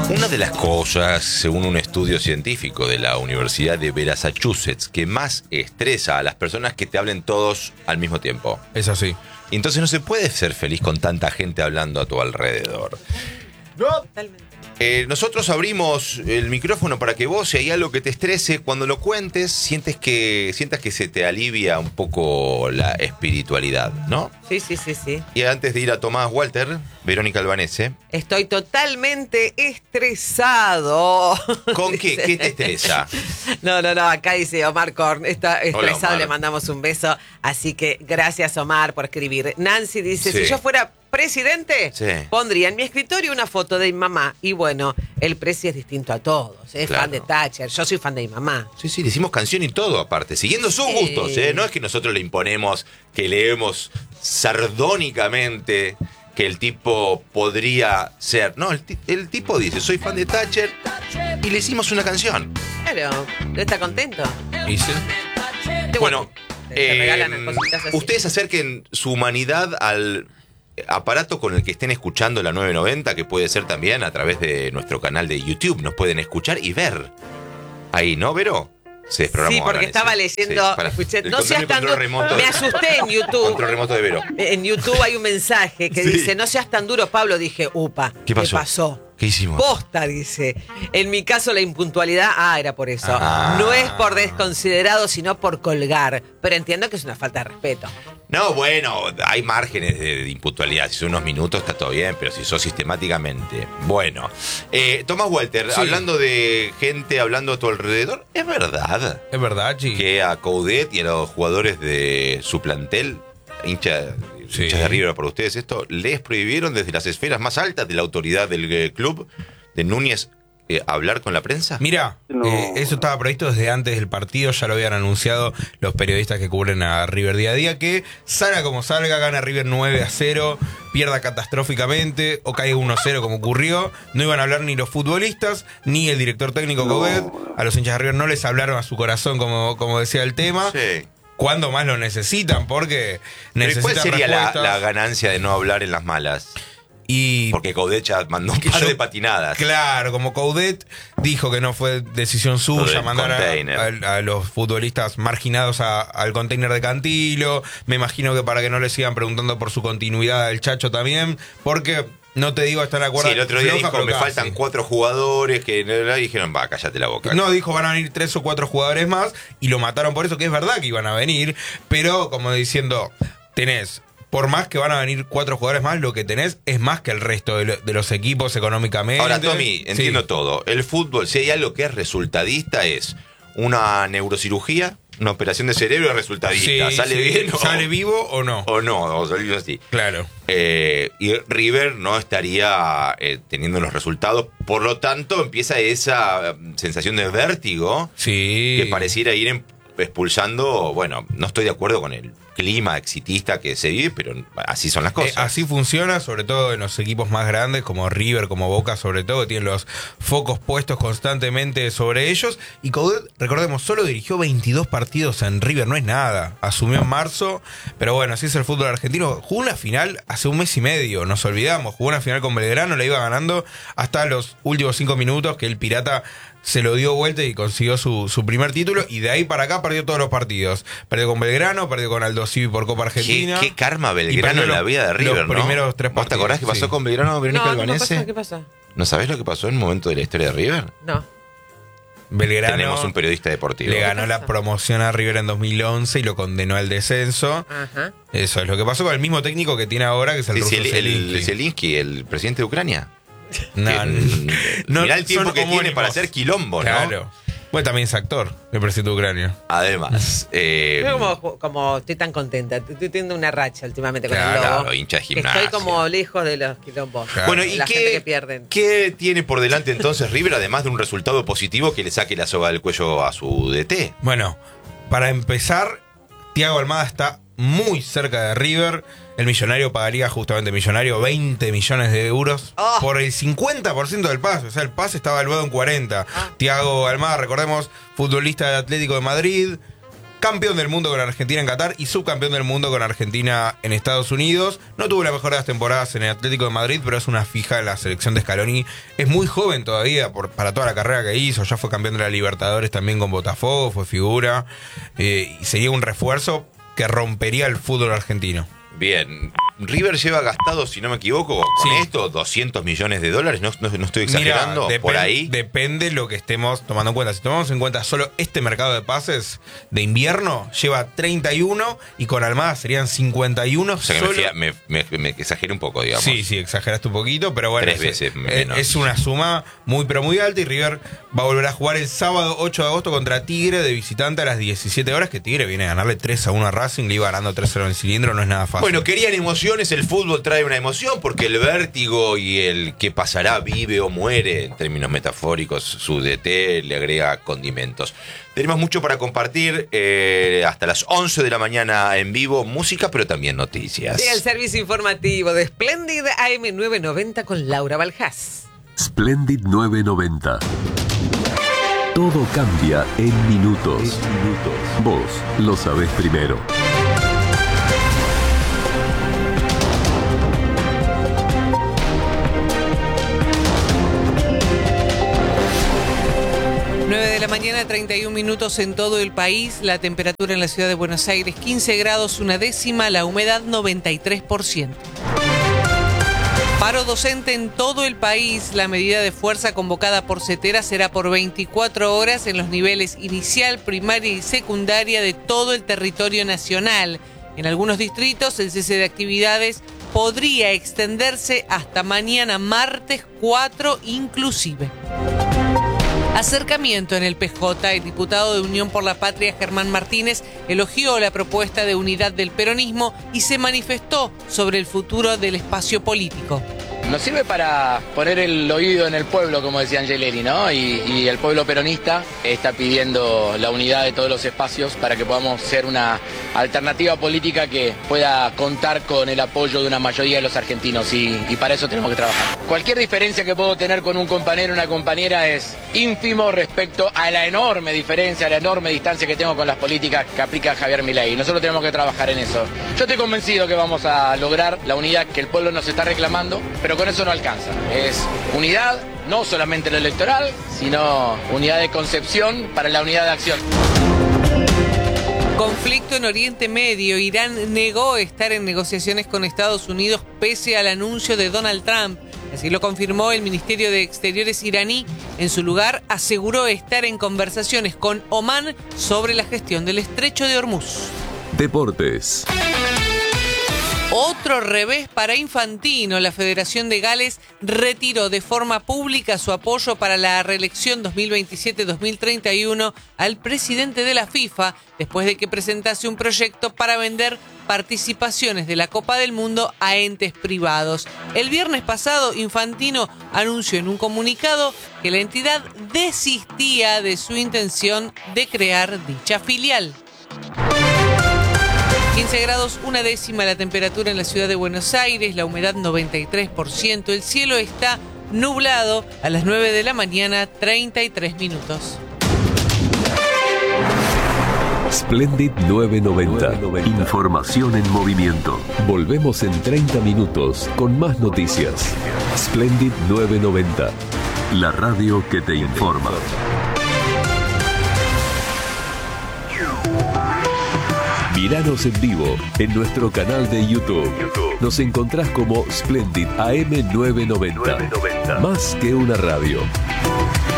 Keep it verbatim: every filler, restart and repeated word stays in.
Una de las cosas, según un estudio científico de la Universidad de Massachusetts, que más estresa a las personas que te hablen todos al mismo tiempo. Es así. Y entonces no se puede ser feliz con tanta gente hablando a tu alrededor. No. Totalmente. Eh, nosotros abrimos el micrófono para que vos, si hay algo que te estrese, cuando lo cuentes, sientes que, sientas que se te alivia un poco la espiritualidad, ¿no? Sí, sí, sí, sí. Y antes de ir a Tomás Walter, Verónica Albanese. Estoy totalmente estresado. ¿Con qué? Dice. ¿Qué te estresa? No, no, no, acá dice Omar Korn, está estresado, Hola, Omar. Le mandamos un beso. Así que gracias, Omar, por escribir. Nancy dice, Sí. si yo fuera presidente, Sí. pondría en mi escritorio una foto de mi mamá. Y bueno, el presi es distinto a todos. Es Claro. fan de Thatcher, yo soy fan de mi mamá. Sí, sí, le hicimos canción y todo, aparte, siguiendo sus Sí. gustos, ¿eh? No es que nosotros le imponemos que leemos sardónicamente que el tipo podría ser. No, el, ti- el tipo dice, soy fan de Thatcher, y le hicimos una canción. Claro, ¿no está contento? ¿Y sí? Te- Bueno, te- te regalan eh, cositas así. ustedes acerquen su humanidad al aparato con el que estén escuchando la nueve noventa, que puede ser también a través de nuestro canal de YouTube. Nos pueden escuchar y ver. Ahí, ¿no, Vero? Se desprogramó. Sí, porque Albanese. estaba leyendo, Sí, para- escuché, el no control- seas el tan control duro. remoto Me de- asusté en YouTube. Control remoto de Vero. En YouTube hay un mensaje que Sí. dice, no seas tan duro, Pablo. Dije, upa, ¿Qué pasó? pasó? ¿Qué hicimos? Posta, dice. En mi caso, la impuntualidad, ah, era por eso. Ah. No es por desconsiderado, sino por colgar. Pero entiendo que es una falta de respeto. No, bueno, hay márgenes de, de impuntualidad. Si son unos minutos está todo bien, pero si sos sistemáticamente. Bueno, eh, Tomás Walter, Sí. hablando de gente hablando a tu alrededor, ¿es verdad Es verdad, Chi. que a Coudet y a los jugadores de su plantel, hincha, Sí. hinchas de River por ustedes esto, les prohibieron desde las esferas más altas de la autoridad del eh, club de Núñez eh, hablar con la prensa? Mira, No. eh, eso estaba previsto desde antes del partido, ya lo habían anunciado los periodistas que cubren a River día a día, que salga como salga, gana River nueve a cero, pierda catastróficamente o caiga uno a cero como ocurrió, no iban a hablar ni los futbolistas, ni el director técnico No. Coudet, a los hinchas de River no les hablaron a su corazón como, como decía el tema, Sí. cuando más lo necesitan, porque Pero necesitan ¿cuál sería la, respuestas. la ganancia de no hablar en las malas? Y Porque Coudet ya mandó un Que par yo- de patinadas. Claro, como Coudet dijo que no fue decisión Lo suya del mandar container. a, a- a los futbolistas marginados a- al container de Cantilo. Me imagino que para que no le sigan preguntando por su continuidad al Chacho también, porque no te digo estar de acuerdo. Sí, el otro día floja, dijo, pero me casi. faltan cuatro jugadores que y dijeron, va, cállate la boca. No, dijo van a venir tres o cuatro jugadores más y lo mataron por eso, que es verdad que iban a venir, pero como diciendo, tenés, por más que van a venir cuatro jugadores más, lo que tenés es más que el resto de, lo- de los equipos económicamente. Ahora, Tommy, entiendo Sí. todo. El fútbol, si hay algo que es resultadista, es una neurocirugía, una operación de cerebro resultadista. Sí, ¿Sale sí. bien o, ¿Sale vivo o no? o no? O salir así. Claro. Eh, y River no estaría eh, teniendo los resultados. Por lo tanto, empieza esa mm, sensación de vértigo Sí. que pareciera ir em- expulsando. Bueno, no estoy de acuerdo con el clima exitista que se vive, pero así son las Eh, cosas. así funciona, sobre todo en los equipos más grandes, como River, como Boca, sobre todo, que tienen los focos puestos constantemente sobre ellos. Y Coudet, recordemos, solo dirigió veintidós partidos en River, no es nada. Asumió en marzo, pero bueno, así es el fútbol argentino. Jugó una final hace un mes y medio, nos olvidamos. Jugó una final con Belgrano, la iba ganando hasta los últimos cinco minutos, que el Pirata se lo dio vuelta y consiguió su, su primer título. Y de ahí para acá perdió todos los partidos. Perdió con Belgrano, perdió con Aldo Civi por Copa ¿Qué, Argentina. qué karma Y Belgrano perdió en la los- vida de River, los ¿no? primeros tres ¿Vos te acordás qué partidos, pasó sí. con Belgrano, Verónica No, no me Albanese? pasa, ¿qué pasa? ¿No sabés lo que pasó en un momento de la historia de River? No. Belgrano Tenemos un periodista deportivo. le ganó ¿Qué la pasa? promoción a River en dos mil once y lo condenó al descenso. Ajá. Eso es lo que pasó con el mismo técnico que tiene ahora, que es el Sí, ruso sí, el, el, Zielinski. Zielinski, el presidente de Ucrania. No, Que, no, mirá el tiempo son que tiene homónimos. para hacer quilombo, ¿no? Claro. Bueno, también es actor, el presidente de Ucrania. Además, eh, Yo como, como estoy tan contenta, estoy teniendo una racha últimamente con Claro, el lobo. claro, hincha de que gimnasia. Estoy como lejos de los quilombos. Claro. bueno, de ¿y la gente qué, que pierden. qué tiene por delante entonces River, además de un resultado positivo que le saque la soga del cuello a su D T? Bueno, para empezar, Thiago Almada está muy cerca de River. El Millonario pagaría justamente Millonario veinte millones de euros Oh. por el cincuenta por ciento del pase. O sea, el pase está valuado en cuarenta. Ah. Thiago Almada, recordemos, futbolista de Atlético de Madrid. campeón del mundo con Argentina en Qatar y subcampeón del mundo con Argentina en Estados Unidos. No tuvo la mejor de las temporadas en el Atlético de Madrid, pero es una fija en la selección de Scaloni. Es muy joven todavía por, para toda la carrera que hizo. Ya fue campeón de la Libertadores también con Botafogo, fue figura. Eh, y sería un refuerzo que rompería el fútbol argentino. Bien. River lleva gastado, si no me equivoco, con Sí. esto doscientos millones de dólares. No, no, no estoy exagerando. Mira, por depen- ahí. Depende lo que estemos tomando en cuenta. Si tomamos en cuenta solo este mercado de pases de invierno, lleva treinta y uno y con Almada serían cincuenta y uno. O sea que me, solo. fía- me, me- me exageré un poco, digamos. Sí, sí, exageraste un poquito, pero bueno. Tres es- veces es, menos. es una suma muy, pero muy alta y River va a volver a jugar el sábado ocho de agosto contra Tigre de visitante a las diecisiete horas, que Tigre viene a ganarle tres a uno a Racing, le iba ganando tres cero en el cilindro, no es nada fácil. Bueno, querían emociones, el fútbol trae una emoción porque el vértigo y el que pasará vive o muere, en términos metafóricos, su D T le agrega condimentos. Tenemos mucho para compartir, eh, hasta las once de la mañana en vivo, música, pero también noticias. Llega el servicio informativo de Splendid A M novecientos noventa con Laura Baljás. Splendid novecientos noventa. Todo cambia en minutos. En minutos. Vos lo sabés primero. nueve de la mañana, treinta y un minutos en todo el país. La temperatura en la ciudad de Buenos Aires, quince grados, una décima. La humedad, noventa y tres por ciento. Paro docente en todo el país. La medida de fuerza convocada por CETERA será por veinticuatro horas en los niveles inicial, primaria y secundaria de todo el territorio nacional. En algunos distritos, el cese de actividades podría extenderse hasta mañana martes cuatro inclusive. Acercamiento en el P J. El diputado de Unión por la Patria, Germán Martínez, elogió la propuesta de unidad del peronismo y se manifestó sobre el futuro del espacio político. Nos sirve para poner el oído en el pueblo, como decía Angelelli, ¿no? Y, y el pueblo peronista está pidiendo la unidad de todos los espacios para que podamos ser una alternativa política que pueda contar con el apoyo de una mayoría de los argentinos y, y para eso tenemos que trabajar. Cualquier diferencia que puedo tener con un compañero o una compañera es ínfimo respecto a la enorme diferencia, a la enorme distancia que tengo con las políticas que aplica Javier Milei. Nosotros tenemos que trabajar en eso. Yo estoy convencido que vamos a lograr la unidad que el pueblo nos está reclamando, pero con eso no alcanza. Es unidad, no solamente en lo electoral, sino unidad de concepción para la unidad de acción. Conflicto en Oriente Medio. Irán negó estar en negociaciones con Estados Unidos pese al anuncio de Donald Trump. Así lo confirmó el Ministerio de Exteriores iraní. En su lugar, aseguró estar en conversaciones con Omán sobre la gestión del Estrecho de Hormuz. Deportes. Otro revés para Infantino. La Federación de Gales retiró de forma pública su apoyo para la reelección dos mil veintisiete dos mil treinta y uno al presidente de la FIFA después de que presentase un proyecto para vender participaciones de la Copa del Mundo a entes privados. El viernes pasado, Infantino anunció en un comunicado que la entidad desistía de su intención de crear dicha filial. quince grados, una décima la temperatura en la ciudad de Buenos Aires, la humedad noventa y tres por ciento, el cielo está nublado a las nueve de la mañana, treinta y tres minutos. Splendid novecientos noventa. Información en movimiento. Volvemos en treinta minutos con más noticias. Splendid novecientos noventa. La radio que te informa. Miranos en vivo en nuestro canal de YouTube. Nos encontrás como Splendid A M novecientos noventa. Más que una radio.